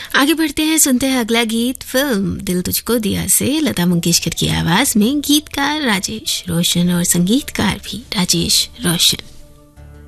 आगे बढ़ते हैं, सुनते हैं अगला गीत फिल्म दिल तुझको दिया से लता मंगेशकर की आवाज में। गीतकार राजेश रोशन और संगीतकार भी राजेश रोशन।